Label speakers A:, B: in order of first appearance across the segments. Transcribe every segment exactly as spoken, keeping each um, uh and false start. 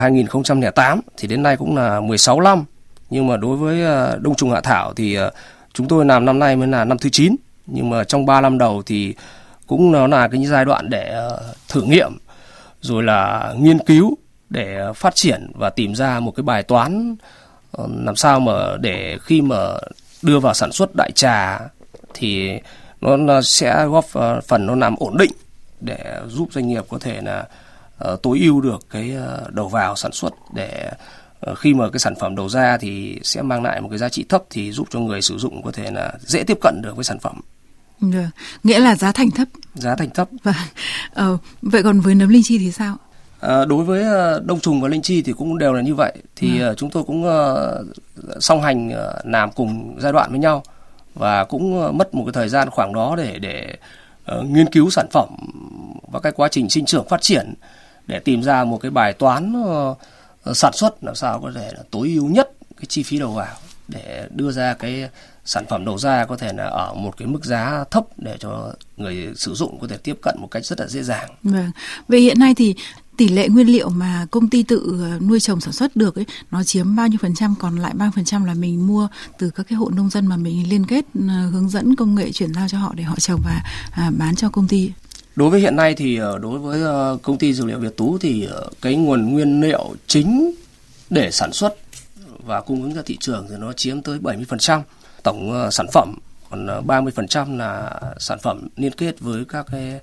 A: hai nghìn không trăm lẻ tám thì đến nay cũng là mười sáu năm. Nhưng mà đối với đông trùng hạ thảo thì chúng tôi làm năm nay mới là năm thứ chín. Nhưng mà trong ba năm đầu thì cũng nó là cái giai đoạn để thử nghiệm, rồi là nghiên cứu để phát triển và tìm ra một cái bài toán làm sao mà để khi mà đưa vào sản xuất đại trà thì nó sẽ góp phần nó làm ổn định để giúp doanh nghiệp có thể là uh, tối ưu được cái uh, đầu vào sản xuất, để uh, khi mà cái sản phẩm đầu ra thì sẽ mang lại một cái giá trị thấp thì giúp cho người sử dụng có thể là dễ tiếp cận được với sản phẩm.
B: Được. Nghĩa là giá thành thấp.
A: Giá thành thấp.
B: Và, uh, vậy còn với nấm linh chi thì sao?
A: À, đối với uh, đông trùng và linh chi thì cũng đều là như vậy. Thì ừ. uh, chúng tôi cũng uh, song hành uh, làm cùng giai đoạn với nhau và cũng uh, mất một cái thời gian khoảng đó để để uh, nghiên cứu sản phẩm và cái quá trình sinh trưởng phát triển để tìm ra một cái bài toán uh, uh, sản xuất làm sao có thể là tối ưu nhất cái chi phí đầu vào để đưa ra cái sản phẩm đầu ra có thể là ở một cái mức giá thấp để cho người sử dụng có thể tiếp cận một cách rất là dễ dàng.
B: Vâng. Vậy hiện nay thì tỷ lệ nguyên liệu mà công ty tự nuôi trồng sản xuất được ấy, nó chiếm bao nhiêu phần trăm, còn lại bao nhiêu phần trăm là mình mua từ các cái hộ nông dân mà mình liên kết hướng dẫn công nghệ chuyển giao cho họ để họ trồng và à, bán cho công ty?
A: Đối với hiện nay thì đối với công ty dược liệu Việt Tú thì cái nguồn nguyên liệu chính để sản xuất và cung ứng ra thị trường thì nó chiếm tới bảy mươi phần trăm tổng sản phẩm, còn ba mươi phần trăm là sản phẩm liên kết với các cái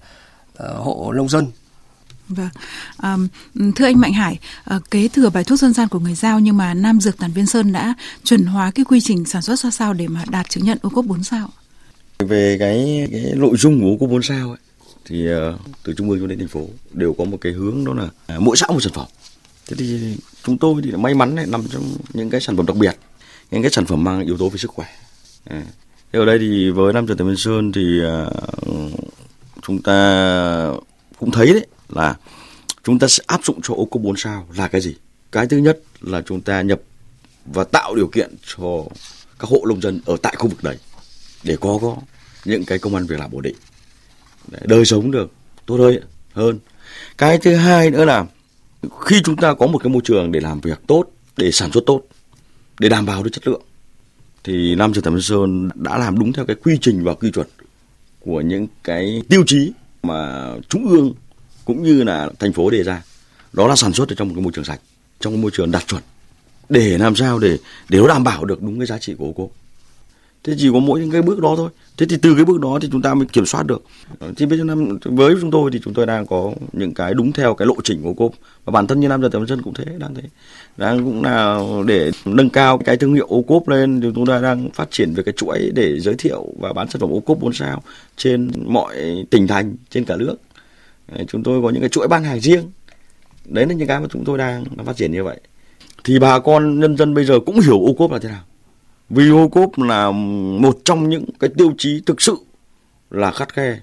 A: hộ nông dân.
B: Vâng. À, thưa anh Mạnh Hải, à, kế thừa bài thuốc dân gian của người Dao nhưng mà Nam Dược Tản Viên Sơn đã chuẩn hóa cái quy trình sản xuất ra sao để mà đạt chứng nhận ô cốp bốn sao?
C: Về cái, cái nội dung của ô cốp bốn sao ấy, thì uh, từ trung ương cho đến thành phố đều có một cái hướng, đó là uh, mỗi xã một sản phẩm. Thế thì chúng tôi thì may mắn này nằm trong những cái sản phẩm đặc biệt, những cái sản phẩm mang yếu tố về sức khỏe. À, thế ở đây thì với Nam Dược Tản Viên Sơn thì uh, chúng ta cũng thấy đấy là chúng ta sẽ áp dụng cho ô cốp bốn sao là cái gì? Cái thứ nhất là chúng ta nhập và tạo điều kiện cho các hộ nông dân ở tại khu vực đấy để có, có những cái công ăn việc làm ổn định, để đời sống được tốt hơn. Cái thứ hai nữa là khi chúng ta có một cái môi trường để làm việc tốt, để sản xuất tốt, để đảm bảo được chất lượng, thì Nam Dược Tản Viên Sơn đã làm đúng theo cái quy trình và quy chuẩn của những cái tiêu chí mà trung ương cũng như là thành phố đề ra. Đó là sản xuất ở trong một cái môi trường sạch, trong một môi trường đạt chuẩn, để làm sao để để nó đảm bảo được đúng cái giá trị của ô cốp. Thế chỉ có mỗi những cái bước đó thôi. Thế thì từ cái bước đó thì chúng ta mới kiểm soát được. Thì với chúng tôi thì chúng tôi đang có những cái đúng theo cái lộ trình của ô cốp, và bản thân như Nam Dược Tản Viên Sơn cũng thế, đang thế, đang cũng là để nâng cao cái thương hiệu ô cốp lên, thì chúng ta đang phát triển về cái chuỗi để giới thiệu và bán sản phẩm ô cốp bốn sao trên mọi tỉnh thành trên cả nước. Chúng tôi có những cái chuỗi bán hàng riêng. Đấy là những cái mà chúng tôi đang, đang phát triển như vậy. Thì bà con nhân dân bây giờ cũng hiểu ô cốp là thế nào. Vì ô cốp là một trong những cái tiêu chí thực sự là khắt khe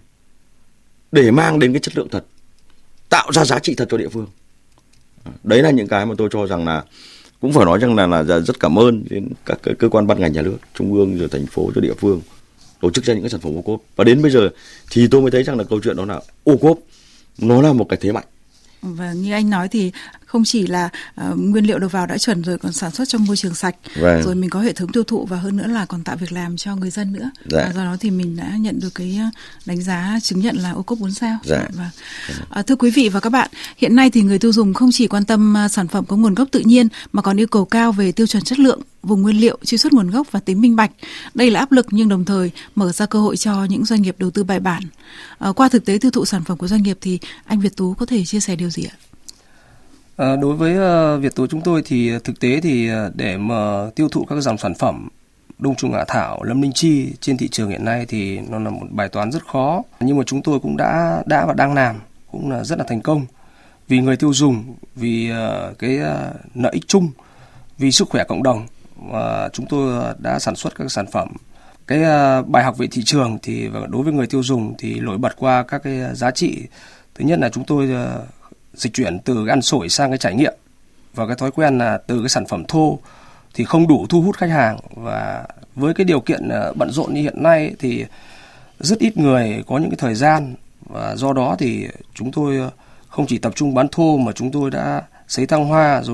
C: để mang đến cái chất lượng thật, tạo ra giá trị thật cho địa phương. Đấy là những cái mà tôi cho rằng là cũng phải nói rằng là, là rất cảm ơn đến các cái cơ quan ban ngành nhà nước, trung ương rồi thành phố cho địa phương tổ chức ra những cái sản phẩm ô cốp. Và đến bây giờ thì tôi mới thấy rằng là câu chuyện đó là ô cốp nó là một cái thế mạnh.
B: Và như anh nói thì không chỉ là uh, nguyên liệu đầu vào đã chuẩn rồi, còn sản xuất trong môi trường sạch,
C: vâng.
B: Rồi mình có hệ thống tiêu thụ, và hơn nữa là còn tạo việc làm cho người dân nữa.
C: Dạ.
B: Do đó thì mình đã nhận được cái đánh giá chứng nhận là ô cốp bốn sao.
C: Dạ.
B: Và, uh, thưa quý vị và các bạn, hiện nay thì người tiêu dùng không chỉ quan tâm uh, sản phẩm có nguồn gốc tự nhiên mà còn yêu cầu cao về tiêu chuẩn chất lượng, vùng nguyên liệu, truy xuất nguồn gốc và tính minh bạch. Đây là áp lực nhưng đồng thời mở ra cơ hội cho những doanh nghiệp đầu tư bài bản. À, qua thực tế tiêu thụ sản phẩm của doanh nghiệp thì anh Việt Tú có thể chia sẻ điều gì ạ?
A: À, đối với uh, Việt Tú chúng tôi thì thực tế thì để mà tiêu thụ các dòng sản phẩm đông trùng hạ thảo, lâm linh chi trên thị trường hiện nay thì nó là một bài toán rất khó. Nhưng mà chúng tôi cũng đã đã và đang làm cũng là rất là thành công. Vì người tiêu dùng, vì uh, cái uh, lợi ích chung, vì sức khỏe cộng đồng, và chúng tôi đã sản xuất các sản phẩm. Cái uh, bài học về thị trường thì đối với người tiêu dùng thì nổi bật qua các cái giá trị. Thứ nhất là chúng tôi uh, dịch chuyển từ ăn sổi sang cái trải nghiệm, và cái thói quen là từ cái sản phẩm thô thì không đủ thu hút khách hàng. Và với cái điều kiện uh, bận rộn như hiện nay thì rất ít người có những cái thời gian, và do đó thì chúng tôi không chỉ tập trung bán thô mà chúng tôi đã sấy thăng hoa rồi